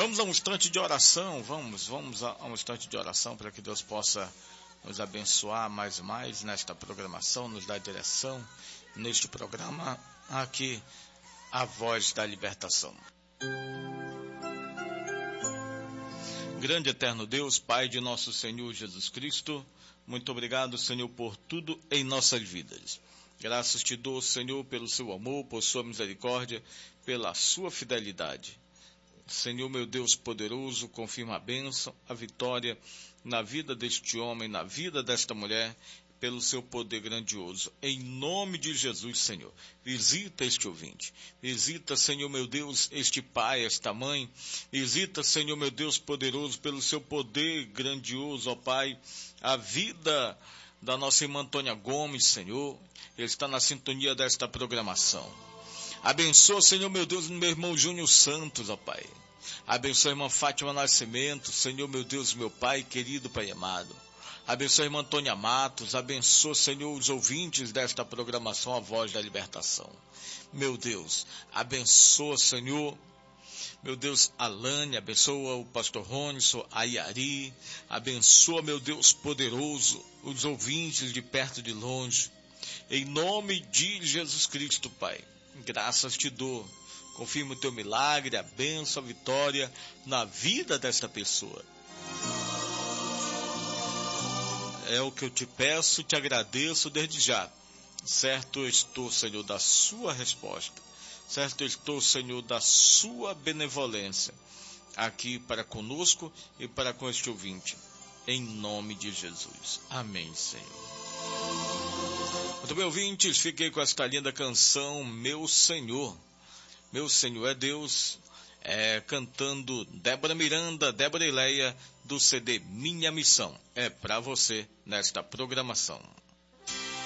Vamos a um instante de oração, vamos a um instante de oração para que Deus possa nos abençoar mais e mais nesta programação, nos dar direção neste programa aqui, A Voz da Libertação. Grande eterno Deus, Pai de nosso Senhor Jesus Cristo, muito obrigado, Senhor, por tudo em nossas vidas. Graças te dou, Senhor, pelo seu amor, por sua misericórdia, pela sua fidelidade. Senhor, meu Deus poderoso, confirma a bênção, a vitória na vida deste homem, na vida desta mulher, pelo seu poder grandioso. Em nome de Jesus, Senhor, visita este ouvinte. Visita, Senhor, meu Deus, este pai, esta mãe. Visita, Senhor, meu Deus poderoso, pelo seu poder grandioso, ó Pai, a vida da nossa irmã Antônia Gomes, Senhor. Ele está na sintonia desta programação. Abençoa, Senhor, meu Deus, meu irmão Júnior Santos, ó Pai. Abençoa a irmã Fátima Nascimento, Senhor, meu Deus, meu Pai, querido Pai amado. Abençoa a irmã Antônia Matos, abençoa, Senhor, os ouvintes desta programação, A Voz da Libertação. Meu Deus, abençoa, Senhor, meu Deus, Alane, abençoa o pastor Ronison, a Iari, abençoa, meu Deus poderoso, os ouvintes de perto e de longe. Em nome de Jesus Cristo, Pai, graças te dou. Confirma o teu milagre, a bênção, a vitória na vida desta pessoa. É o que eu te peço, te agradeço desde já. Certo eu estou, Senhor, da sua resposta. Certo eu estou, Senhor, da sua benevolência. Aqui para conosco e para com este ouvinte. Em nome de Jesus. Amém, Senhor. Muito bem, ouvintes, fiquei com esta linda canção, Meu Senhor. Meu Senhor é Deus, cantando Débora Miranda, Débora e Leia, do CD Minha Missão. É para você nesta programação.